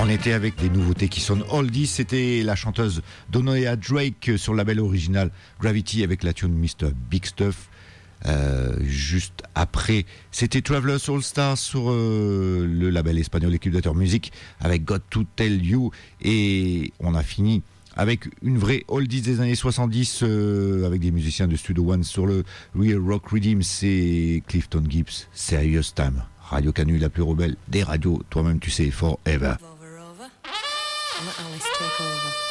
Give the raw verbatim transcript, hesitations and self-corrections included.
On était avec des nouveautés qui sonnent oldies. C'était la chanteuse Donoya Drake sur le label original Gravity avec la tune mister Big Stuff. Euh, juste après, c'était Travelers All Stars sur euh, le label espagnol Equilibrator Music avec Got to Tell You. Et on a fini avec une vraie oldies des années soixante-dix euh, avec des musiciens de Studio One sur le Real Rock Redeem. C'est Clifton Gibbs, Serious Time. Radio Canu, la plus rebelle des radios. Toi-même, tu sais, forever. Over, over. Let Alice take over.